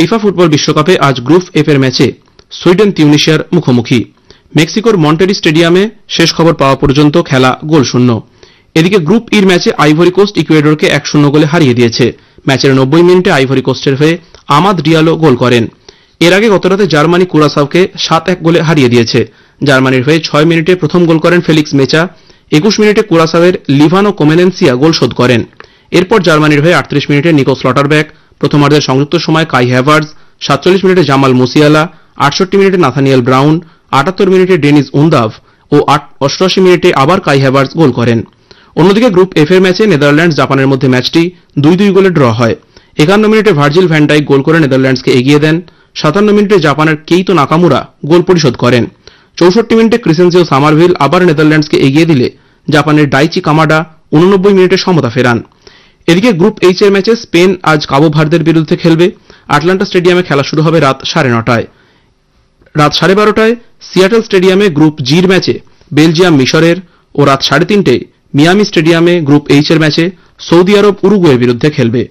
FIFA football বিশ্বকাপে আজ group F এর ম্যাচে সুইডেন তিউনিশিয়ার মুখোমুখি। মেক্সিকোর মন্টেরি স্টেডিয়ামে শেষ খবর পাওয়া পর্যন্ত খেলা গোলশূন্য। এদিকে গ্রুপ ইর ম্যাচে আইভরি কোস্ট ইকুয়েডরকে 1-0 গোলে হারিয়ে দিয়েছে। ম্যাচের 90 মিনিটে আইভরি কোস্টের হয়ে আমাদ ডিয়ালো গোল করেন। এর আগে গতরাতে জার্মানি কুরাসাওকে 7-1 গোলে হারিয়ে দিয়েছে। জার্মানির হয়ে 6 মিনিটে প্রথম গোল করেন ফেলিক্স মেচা। 21 মিনিটে কুরাসাওয়ের লিভানো কোমেনেন্সিয়া গোল শোধ করেন। এরপর জার্মানির হয়ে 38 মিনিটে নিকো স্লটারব্যাক, প্রথমার্ধের সংযুক্ত সময় কাই হ্যাভার্টজ, 47 মিনিটে জামাল মুসিয়ালা, 68 মিনিটে নাথানিয়েল ব্রাউন, 78 মিনিটে ডেনিস উন্দাভ ও 88 মিনিটে আবার কাই হ্যাভার্টজ গোল করেন। অন্যদিকে গ্রুপ এফ এর ম্যাচে নেদারল্যান্ডস জাপানের মধ্যে ম্যাচটি 2-2 গোলে ড্র হয়। 51 মিনিটে ভার্জিল ভ্যান ডাইক গোল করে নেদারল্যান্ডসকে এগিয়ে দেন। 57 মিনিটে জাপানের কেইতো নাকামুরা গোল পরিশোধ করেন। 64 মিনিটে ক্রিসেন্সিও সামারভিল আবার নেদারল্যান্ডসকে এগিয়ে দিলে জাপানের ডাইচি কামাডা 89 মিনিটে সমতা ফেরান। এদিকে গ্রুপ এইচ এর ম্যাচে স্পেন আজ কাবো ভার্দের বিরুদ্ধে খেলবে। আটলান্টা স্টেডিয়ামে খেলা শুরু হবে রাত 9:30টায়। রাত 12:30টায় সিয়াটল স্টেডিয়ামে গ্রুপ জির ম্যাচে বেলজিয়াম মিশরের ও রাত 3:30টায় মিয়ামি স্টেডিয়ামে গ্রুপ এইচ এর ম্যাচে সৌদি আরব উরুগুয়ের বিরুদ্ধে খেলবে।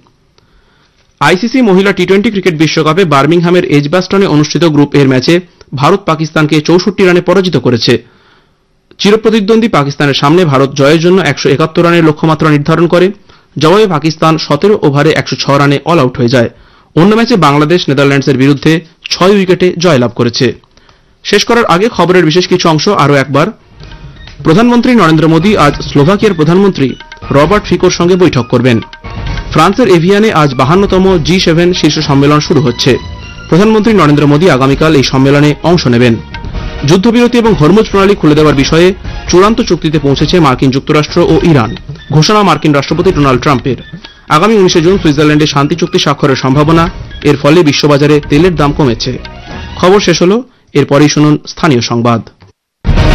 আইসিসি মহিলা টি-20 ক্রিকেট বিশ্বকাপে বার্মিংহামের এজবাস্টনে অনুষ্ঠিত গ্রুপ এর ম্যাচে ভারত পাকিস্তানকে 64 রানে পরাজিত করেছে। চিরপ্রতিদ্বন্দ্বী পাকিস্তানের সামনে ভারত জয়ের জন্য 171 রানের লক্ষ্যমাত্রা নির্ধারণ করে। জবাবে পাকিস্তান 17 ওভারে 106 রানে অল আউট হয়ে যায়। অন্য ম্যাচে বাংলাদেশ নেদারল্যান্ডসের বিরুদ্ধে 6 উইকেটে জয়লাভ করেছে। শেষ করার আগে খবরের বিশেষ কিছু অংশ আরও একবার। প্রধানমন্ত্রী নরেন্দ্র মোদী আজ স্লোভাকিয়ার প্রধানমন্ত্রী রবার্ট ফিকোর সঙ্গে বৈঠক করবেন। ফ্রান্সের এভিয়ানে আজ 52তম G7 শীর্ষ সম্মেলন শুরু হচ্ছে। প্রধানমন্ত্রী নরেন্দ্র মোদী আগামীকাল এই সম্মেলনে অংশ নেবেন। যুদ্ধবিরতি এবং হরমুজ প্রণালী খুলে দেওয়ার বিষয়ে চূড়ান্ত চুক্তিতে পৌঁছেছে মার্কিন যুক্তরাষ্ট্র ও ইরান, ঘোষণা মার্কিন রাষ্ট্রপতি ডোনাল্ড ট্রাম্পের। আগামী 19 জুন সুইজারল্যান্ডে শান্তি চুক্তি স্বাক্ষরের সম্ভাবনা। এর ফলে বিশ্ববাজারে তেলের দাম কমেছে। খবর শেষ হলো। এরপরেই শুনুন স্থানীয় সংবাদ।